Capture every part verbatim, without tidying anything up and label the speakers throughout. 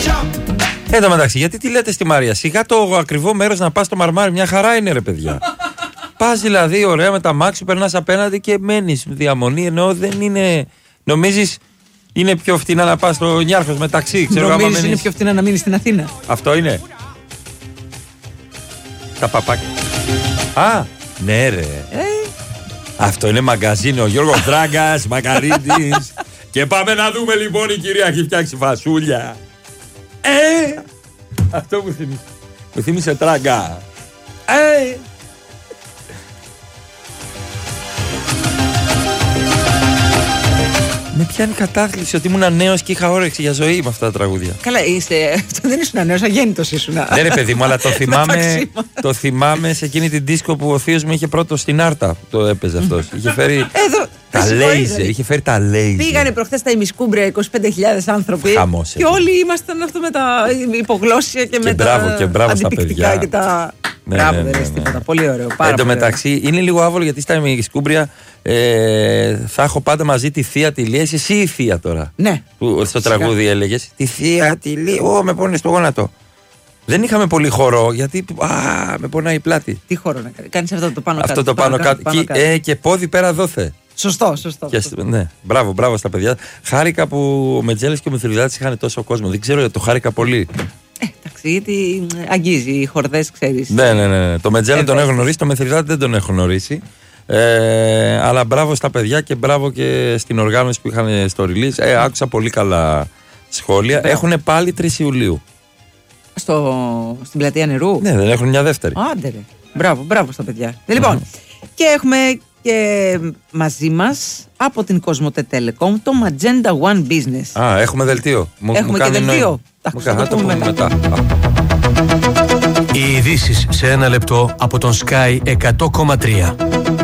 Speaker 1: Εν τω μεταξύ, γιατί τι λέτε στη Μαρία, σιγά το ακριβό μέρος να πας στο Μαρμάρι, μια χαρά είναι ρε παιδιά. Πας δηλαδή ωραία με τα μάξι, περνάς απέναντι και μένεις διαμονή, ενώ δεν είναι. Νομίζεις είναι πιο φτηνά να πας στο Νιάρχος με ταξί, ξέρω εγώ.
Speaker 2: Νομίζεις είναι πιο φτηνά να μείνεις στην Αθήνα.
Speaker 1: Αυτό είναι. Τα παπάκια. Α, ναι ρε. Ε. Αυτό είναι μαγκαζίνο, ο Γιώργος Τράγκας, Μακαρίτης. Και πάμε να δούμε λοιπόν, η κυρία έχει φτιάξει φασούλια. Ε, αυτό μου θύμισε. Μου θύμισε Τράγκα. Ε. Με πιάνει κατάθλιψη ότι ήμουν νέος και είχα όρεξη για ζωή με αυτά τα τραγούδια.
Speaker 2: Καλά, είστε. Αυτό δεν ήσουν νέος, αγέννητος ήσουν.
Speaker 1: Ναι, ρε παιδί μου, αλλά το θυμάμαι, το θυμάμαι σε εκείνη την δίσκο που ο θείος μου είχε πρώτο στην Άρτα. Το έπαιζε αυτός. Είχε φέρει.
Speaker 2: Εδώ,
Speaker 1: τα λέιζερ, είχε φέρει τα λέιζερ.
Speaker 2: Πήγανε προχθές τα ημισκούμπρια είκοσι πέντε χιλιάδες άνθρωποι.
Speaker 1: Χαμός,
Speaker 2: και όλοι ήμασταν αυτό με τα υπογλώσσια και, και με
Speaker 1: μπράβο,
Speaker 2: τα
Speaker 1: και μπράβο
Speaker 2: αντιπικτικά και τα.
Speaker 1: Ναι,
Speaker 2: μπράβο,
Speaker 1: ναι,
Speaker 2: δεν
Speaker 1: ναι,
Speaker 2: είναι
Speaker 1: ναι.
Speaker 2: τίποτα. Πολύ ωραίο.
Speaker 1: Εν τω μεταξύ, είναι λίγο άβολο γιατί στα ημισκούμπρια ε, θα έχω πάντα μαζί τη θεία τη Λία. Εσύ η θεία τώρα.
Speaker 2: Ναι.
Speaker 1: Που στο τραγούδι έλεγες. Τη θεία τη Λία. Ω, με πόνε στο γόνατο. Δεν είχαμε πολύ χορό γιατί. Α, με πονάει η πλάτη.
Speaker 2: Τι χορό να κάνει. Κάνεις αυτό το πάνω κάτω.
Speaker 1: Αυτό το πάνω κάτω.
Speaker 2: πάνω
Speaker 1: Και,
Speaker 2: κάτω.
Speaker 1: ε, και πόδι πέρα δόθε.
Speaker 2: Σωστό, σωστό.
Speaker 1: Και, ναι, μπράβο, μπράβο στα παιδιά. Χάρηκα που ο Μετζέλης και ο Μηθριδάτης είχαν τόσο κόσμο. Δεν ξέρω, το χάρηκα πολύ.
Speaker 2: Ε, εντάξει, γιατί αγγίζει οι χορδές, ξέρεις.
Speaker 1: Ναι, ναι, ναι. Το Μετζέλη τον έχω γνωρίσει, το Μηθριδάτη δεν τον έχω γνωρίσει. Ε, αλλά μπράβο στα παιδιά και μπράβο και στην οργάνωση που είχαν στο release. Ε, άκουσα πολύ καλά σχόλια. Έχουν πάλι τρεις Ιουλίου.
Speaker 2: Στο, στην πλατεία νερού.
Speaker 1: Ναι, δεν έχουν μια δεύτερη.
Speaker 2: Άντε ρε. Μπράβο, μπράβο στα παιδιά. Mm. Λοιπόν, και έχουμε και μαζί μας από την Κοσμοτέ Telecom το Magenta One Business.
Speaker 1: Α, έχουμε δελτίο. Μου,
Speaker 2: έχουμε
Speaker 1: μου
Speaker 2: και δελτίο.
Speaker 1: Μου θα το πούμε μετά.
Speaker 3: Οι ειδήσεις σε ένα λεπτό από τον Sky εκατό κόμμα τρία.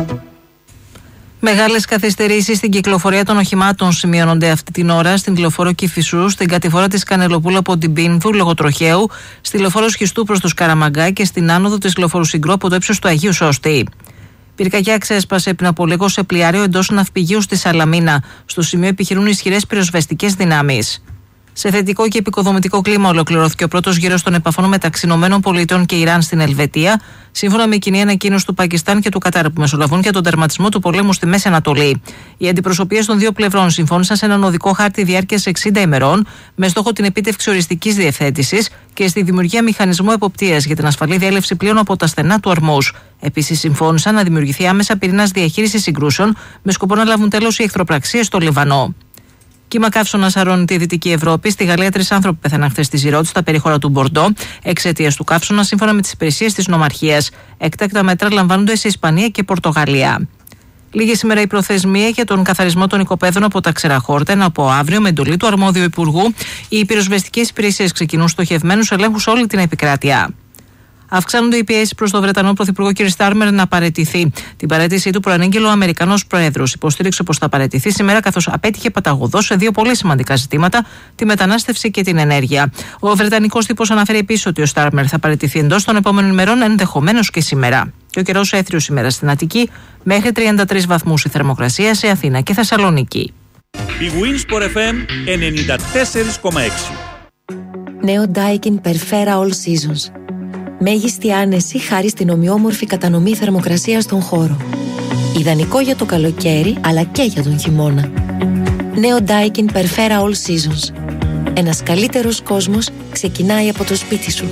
Speaker 4: Μεγάλες καθυστερήσεις στην κυκλοφορία των οχημάτων σημειώνονται αυτή την ώρα στην λεωφόρο Κηφισού, στην κατηφορά της Κανελοπούλου από την Πίνδου λόγω τροχαίου, στη λεωφόρο Σχιστού προς τους Καραμαγκά και στην άνοδο της λεωφόρου Συγκρού από το ύψος του Αγίου Σώστη. Πυρκαγιά ξέσπασε πριν από λίγο σε πλοιάριο εντός ναυπηγείου στη Σαλαμίνα. Στο σημείο επιχειρούν ισχυρές πυροσβεστικές δυνάμεις. Σε θετικό και επικοδομητικό κλίμα ολοκληρώθηκε ο πρώτος γύρος των επαφών μεταξύ ΗΠΑ και Ιράν στην Ελβετία, σύμφωνα με κοινή ανακοίνωση του Πακιστάν και του Κατάρ που μεσολαβούν για τον τερματισμό του πολέμου στη Μέση Ανατολή. Οι αντιπροσωπείες των δύο πλευρών συμφώνησαν σε έναν οδικό χάρτη διάρκειας εξήντα ημερών, με στόχο την επίτευξη οριστικής διευθέτησης και στη δημιουργία μηχανισμού εποπτείας για την ασφαλή διέλευση πλοίων από τα στενά του Ορμούζ. Επίσης, συμφώνησαν να δημιουργηθεί άμεσα πυρήνας διαχείρισης συγκρούσεων, με σκοπό να λάβουν τέλος οι εχθροπραξίες στο Λιβανό. Κύμα καύσωνα σαρώνει τη Δυτική Ευρώπη. Στη Γαλλία, τρεις άνθρωποι πέθαναν χθες στη Ζηρότου, στα περίχωρα του Μπορντό, εξαιτίας του καύσωνα, σύμφωνα με τις υπηρεσίες της νομαρχίας. Έκτακτα μέτρα λαμβάνονται σε Ισπανία και Πορτογαλία. Λίγη σήμερα η προθεσμία για τον καθαρισμό των οικοπαίδων από τα ξεραχόρτα, ενώ από αύριο, με εντολή του αρμόδιου υπουργού, οι πυροσβεστικές υπηρεσίες ξεκινούν στοχευμένους ελέγχους σε όλη την επικράτεια. Αυξάνονται οι πιέσεις προς τον Βρετανό Πρωθυπουργό κ. Στάρμερ να παραιτηθεί. Την παραίτησή του προανήγγειλε ο Αμερικανός Πρόεδρος. Υποστήριξε πως θα παραιτηθεί σήμερα, καθώς απέτυχε παταγωδώς σε δύο πολύ σημαντικά ζητήματα, τη μετανάστευση και την ενέργεια. Ο Βρετανικός τύπος αναφέρει επίσης ότι ο Στάρμερ θα παραιτηθεί εντός των επόμενων ημερών, ενδεχομένως και σήμερα. Και ο καιρός έθριος σήμερα στην Αττική, μέχρι τριάντα τρεις βαθμούς η θερμοκρασία σε Αθήνα και Θεσσαλονίκη.
Speaker 5: Η Winsport εφ εμ ενενήντα τέσσερα κόμμα έξι.
Speaker 6: Νέο Daikin Perfera All Seasons. Μέγιστη άνεση χάρη στην ομοιόμορφη κατανομή θερμοκρασίας στον χώρο. Ιδανικό για το καλοκαίρι, αλλά και για τον χειμώνα. Νέο Daikin Perfera All Seasons. Ένας καλύτερος κόσμος ξεκινάει από το σπίτι σου.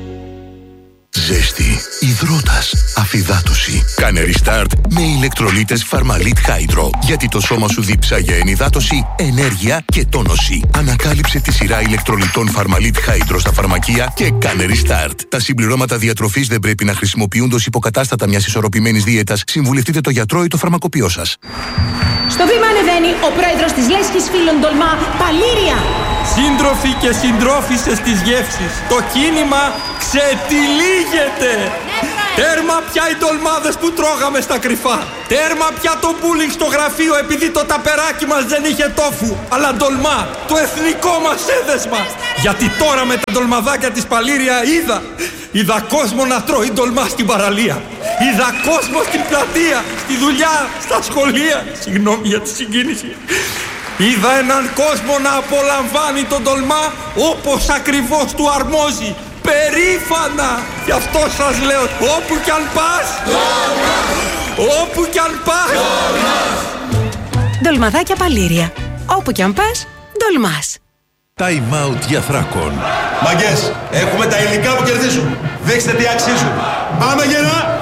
Speaker 7: Ζέστη, υδρότας, αφυδάτωση. Κάνε restart με ηλεκτρολίτες Φαρμαλίτ Hydro. Γιατί το σώμα σου δίψα για ενυδάτωση, ενέργεια και τόνωση. Ανακάλυψε τη σειρά ηλεκτρολιτών Φαρμαλίτ Hydro στα φαρμακεία και κάνε restart. Τα συμπληρώματα διατροφής δεν πρέπει να χρησιμοποιούνται ως υποκατάστατα μιας ισορροπημένης δίαιτας. Συμβουλευτείτε το γιατρό ή το φαρμακοποιό σας.
Speaker 8: Στο βήμα ανεβαίνει ο πρόεδρος της Λέσχης Φίλων Τολμά, Παλήρια.
Speaker 1: Σύντροφοι και συντρόφισσες της γεύσης, το κίνημα ξετυλίγεται. Τέρμα πια οι ντολμάδες που τρώγαμε στα κρυφά. Τέρμα πια το μπούλινγκ στο γραφείο επειδή το ταπεράκι μας δεν είχε τόφου. Αλλά ντολμά, το εθνικό μας έδεσμα. Γιατί τώρα με τα ντολμαδάκια της Παλήρια είδα. Είδα κόσμο να τρώει ντολμά στην παραλία. Είδα κόσμο στην πλατεία, στη δουλειά, στα σχολεία. Συγγνώμη για τη συγκίνηση. Είδα έναν κόσμο να απολαμβάνει τον τολμά όπως ακριβώς του αρμόζει. Περήφανα! Γι' αυτό σας λέω, όπου κι αν πας, όπου κι αν πας.
Speaker 9: Ντολμαδάκια Παλήρια. Όπου κι αν πας, ντολμάς.
Speaker 7: Time out για Θράκον.
Speaker 10: Μαγκές, έχουμε τα υλικά που κερδίζουν. Δείξτε τι αξίζουν. Πάμε γερά!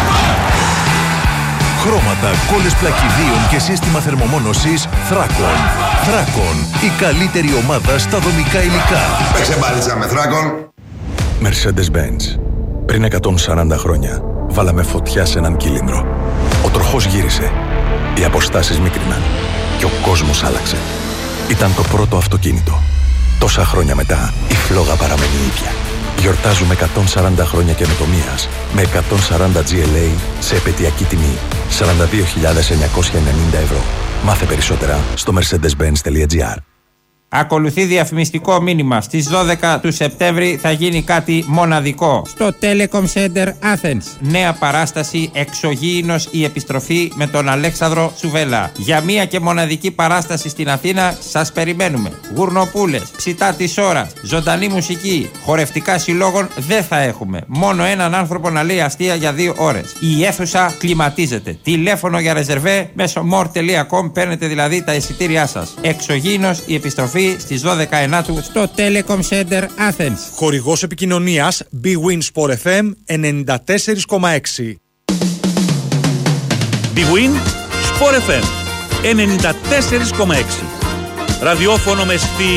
Speaker 7: Χρώματα, κόλλες πλακιδίων και σύστημα θερμομόνωσης Θράκον. Θράκον, η καλύτερη ομάδα στα δομικά υλικά.
Speaker 10: Παίξε μπάλιτσα με Θράκον.
Speaker 11: Mercedes-Benz. Πριν εκατόν σαράντα χρόνια, βάλαμε φωτιά σε έναν κύλινδρο. Ο τροχός γύρισε. Οι αποστάσεις μίκριναν. Και ο κόσμος άλλαξε. Ήταν το πρώτο αυτοκίνητο. Τόσα χρόνια μετά, η φλόγα παραμένει ίδια. Γιορτάζουμε εκατόν σαράντα χρόνια καινοτομίας με εκατόν σαράντα τζι ελ έι σε επαιτειακή τιμή σαράντα δύο χιλιάδες εννιακόσια ενενήντα ευρώ. Μάθε περισσότερα στο mercedes benz τελεία gr.
Speaker 12: Ακολουθεί διαφημιστικό μήνυμα. Στις δώδεκα του Σεπτέμβρη θα γίνει κάτι μοναδικό στο Telecom Center Athens. Νέα παράσταση Εξωγήινος η επιστροφή με τον Αλέξανδρο Σουβέλα. Για μία και μοναδική παράσταση στην Αθήνα σας περιμένουμε. Γουρνοπούλες, ψητά της ώρας, ζωντανή μουσική, χορευτικά συλλόγων δεν θα έχουμε. Μόνο έναν άνθρωπο να λέει αστεία για δύο ώρες. Η αίθουσα κλιματίζεται. Τηλέφωνο για ρεζερβέ μέσω more τελεία com, παίρνετε δηλαδή τα εισιτήριά σας. Εξωγήινος η επιστροφή στις δώδεκα Ενάτου στο Telecom Center Athens.
Speaker 13: Χορηγός επικοινωνίας Bwin Sport εφ εμ ενενήντα τέσσερα κόμμα έξι.
Speaker 5: Bwin Sport εφ εμ ενενήντα τέσσερα κόμμα έξι. Ραδιόφωνο με στυλ